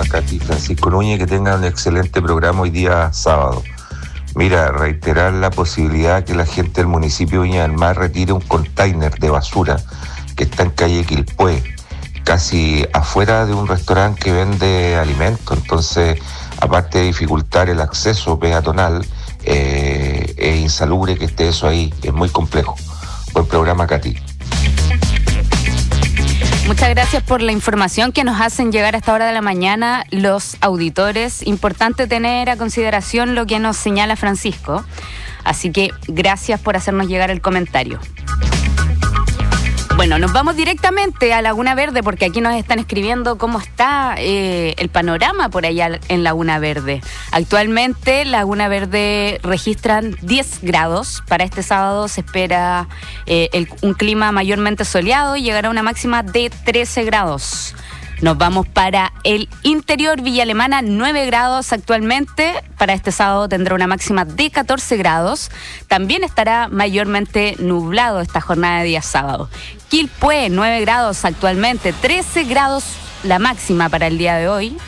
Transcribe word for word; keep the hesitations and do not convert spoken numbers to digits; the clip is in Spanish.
Katy, Francisco Núñez, que tengan un excelente programa hoy día sábado. Mira, reiterar la posibilidad que la gente del municipio de Viña del Mar retire un container de basura que está en calle Quilpué, casi afuera de un restaurante que vende alimentos. Entonces, aparte de dificultar el acceso peatonal, eh, es insalubre que esté eso ahí, es muy complejo. Buen programa, Katy. Muchas gracias por la información que nos hacen llegar a esta hora de la mañana los auditores. Importante tener a consideración lo que nos señala Francisco. Así que gracias por hacernos llegar el comentario. Bueno, nos vamos directamente a Laguna Verde porque aquí nos están escribiendo cómo está eh, el panorama por allá en Laguna Verde. Actualmente Laguna Verde registran diez grados. Para este sábado se espera eh, el, un clima mayormente soleado y llegará a una máxima de trece grados. Nos vamos para el interior, Villa Alemana, nueve grados actualmente. Para este sábado tendrá una máxima de catorce grados. También estará mayormente nublado esta jornada de día sábado. Quilpué, nueve grados actualmente, trece grados la máxima para el día de hoy.